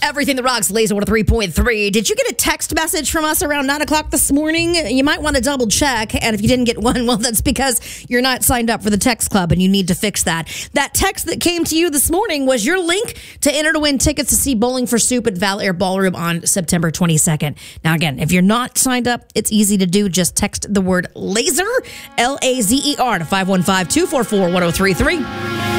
Everything that rocks, Laser 103.3. Did you get a text message from us around 9 o'clock this morning? You might want to double check. And if you didn't get one, well, that's because you're not signed up for the text club and you need to fix that. That text that came to you this morning was your link to enter to win tickets to see Bowling for Soup at Val Air Ballroom on September 22nd. Now, again, if you're not signed up, it's easy to do. Just text the word LASER, LAZER, to 515-244-1033.